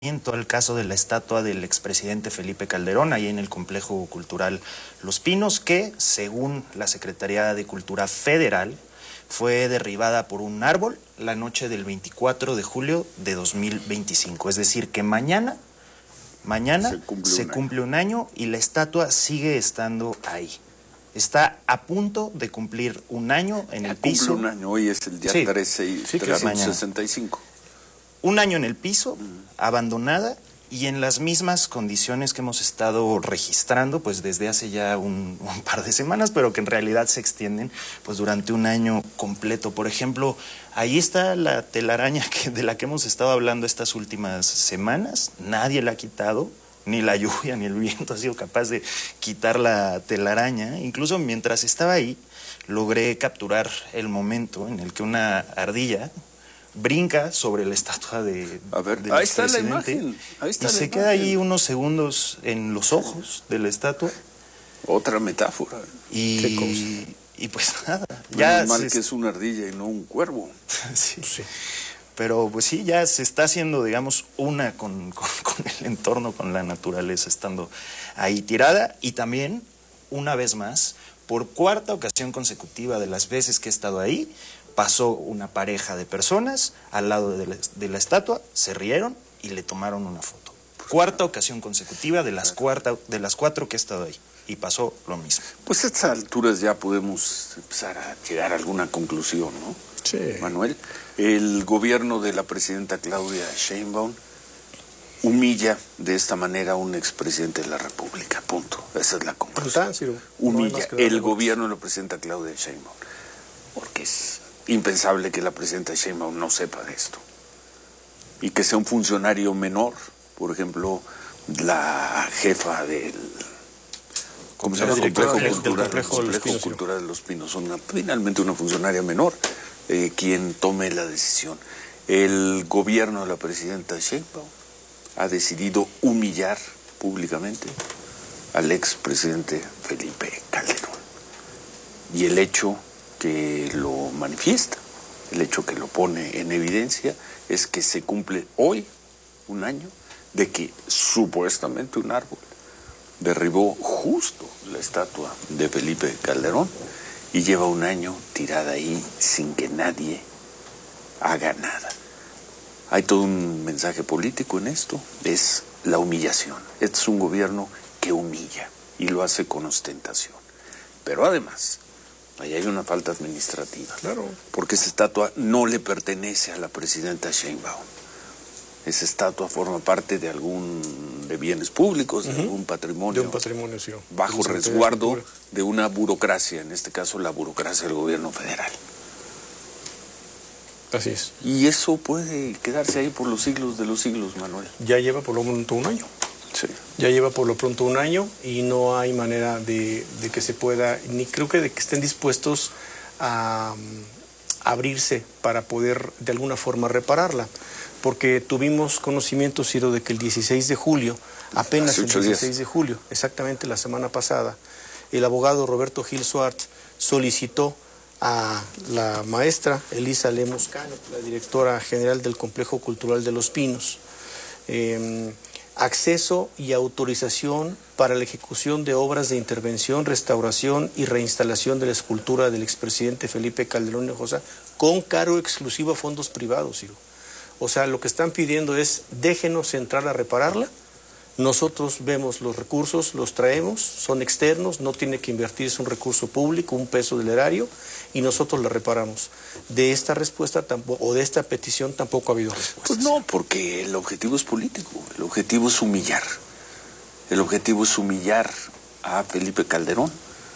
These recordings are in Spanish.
Al caso de la estatua del expresidente Felipe Calderón, ahí en el Complejo Cultural Los Pinos, que, según la Secretaría de Cultura Federal, fue derribada por un árbol la noche del 24 de julio de 2025. Es decir, que mañana se cumple un año y la estatua sigue estando ahí. Está a punto de cumplir un año en el piso. Cumple un año, hoy es el día 365. Un año en el piso, abandonada y en las mismas condiciones que hemos estado registrando pues desde hace ya un par de semanas, pero que en realidad se extienden pues durante un año completo. Por ejemplo, ahí está la telaraña de la que hemos estado hablando estas últimas semanas. Nadie la ha quitado, ni la lluvia ni el viento ha sido capaz de quitar la telaraña. Incluso mientras estaba ahí, logré capturar el momento en el que una ardilla brinca sobre la estatua del ahí está la imagen. Ahí está y se queda ahí unos segundos en los ojos de la estatua. Otra metáfora. Y pues nada. Ya mal que es una ardilla y no un cuervo. Sí. Pero pues sí, ya se está haciendo, digamos, una con el entorno, con la naturaleza, estando ahí tirada. Y también, una vez más, por cuarta ocasión consecutiva de las veces que he estado ahí, pasó una pareja de personas al lado de la estatua, se rieron y le tomaron una foto. Cuarta ocasión consecutiva de las cuatro que he estado ahí. Y pasó lo mismo. Pues a estas alturas ya podemos empezar a llegar a alguna conclusión, ¿no? Sí. Manuel, el gobierno de la presidenta Claudia Sheinbaum humilla de esta manera a un expresidente de la República, punto. Esa es la conclusión. Humilla el gobierno de la presidenta Claudia Sheinbaum. Porque es impensable que la presidenta Sheinbaum no sepa de esto. Y que sea un funcionario menor, por ejemplo, la jefa del Complejo Cultural de Los Pinos, finalmente una funcionaria menor, quien tome la decisión. El gobierno de la presidenta Sheinbaum ha decidido humillar públicamente al expresidente Felipe Calderón. Y el hecho que lo manifiesta, el hecho que lo pone en evidencia, es que se cumple hoy un año de que supuestamente un árbol derribó justo la estatua de Felipe Calderón y lleva un año tirada ahí sin que nadie haga nada. Hay todo un mensaje político en esto, es la humillación. Este es un gobierno que humilla y lo hace con ostentación. Pero además, ahí hay una falta administrativa. Claro. Porque esa estatua no le pertenece a la presidenta Sheinbaum. Esa estatua forma parte de bienes públicos, de algún patrimonio. De un patrimonio, sí. Bajo resguardo de una burocracia, en este caso la burocracia del gobierno federal. Así es. Y eso puede quedarse ahí por los siglos de los siglos, Manuel. Ya lleva por lo pronto un año. Sí. Ya lleva por lo pronto un año y no hay manera de que se pueda, ni creo que de que estén dispuestos a abrirse para poder de alguna forma repararla. Porque tuvimos conocimiento, Ciro, de que el 16 de julio, apenas el 16 de julio, exactamente la semana pasada, el abogado Roberto Gil Suárez solicitó a la maestra Elisa Lemos Cano, la directora general del Complejo Cultural de Los Pinos, acceso y autorización para la ejecución de obras de intervención, restauración y reinstalación de la escultura del expresidente Felipe Calderón Hinojosa con cargo exclusivo a fondos privados, Ciro. O sea, lo que están pidiendo es déjenos entrar a repararla, nosotros vemos los recursos, los traemos, son externos, no tiene que invertirse un recurso público, un peso del erario, y nosotros la reparamos. De esta respuesta tampoco, o de esta petición tampoco ha habido respuesta. Pues no, porque el objetivo es político, el objetivo es humillar. El objetivo es humillar a Felipe Calderón.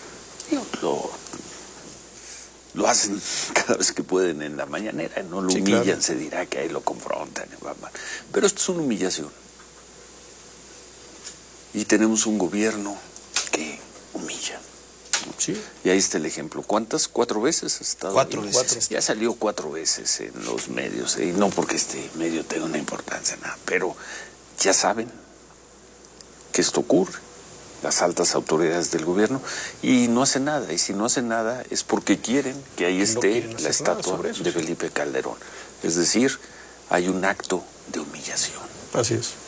Lo hacen cada vez que pueden en la mañanera, no lo humillan, claro. Se dirá que ahí lo confrontan. Pero esto es una humillación. Y tenemos un gobierno que humilla. Sí. Y ahí está el ejemplo. ¿Cuántas? ¿4 veces ha estado? 4 veces. Ya salió 4 veces en los medios. Y no porque este medio tenga una importancia, nada. Pero ya saben que esto ocurre. Las altas autoridades del gobierno, y no hacen nada. Y si no hacen nada es porque quieren que ahí esté la estatua de Felipe Calderón. Es decir, hay un acto de humillación. Así es.